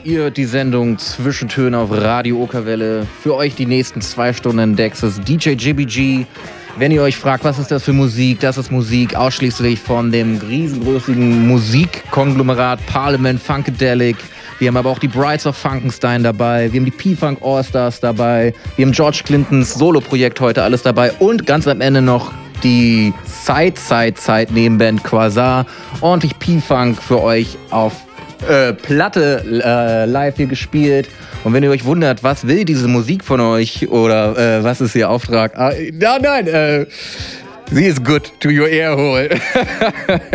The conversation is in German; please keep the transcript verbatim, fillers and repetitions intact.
Ihr hört die Sendung Zwischentöne auf Radio Okerwelle. Für euch die nächsten zwei Stunden Decks ist D J J B G. Wenn ihr euch fragt, was ist das für Musik, das ist Musik ausschließlich von dem riesengroßen Musikkonglomerat Parliament Funkadelic. Wir haben aber auch die Brides of Funkenstein dabei, wir haben die P-Funk All-Stars dabei, wir haben George Clintons Solo-Projekt heute alles dabei und ganz am Ende noch die Side-Side-Side-Nebenband Quasar. Ordentlich P-Funk für euch auf äh, Platte äh, live hier gespielt. Und wenn ihr euch wundert, was will diese Musik von euch oder äh, was ist ihr Auftrag? Ah, ja, nein, äh, sie ist good to your ear hole.